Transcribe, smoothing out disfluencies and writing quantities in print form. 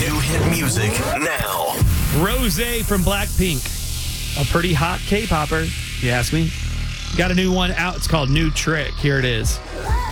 New hit music now. Rosé from Blackpink. A pretty hot K-popper, if you ask me. Got a new one out. It's called New Trick. Here it is.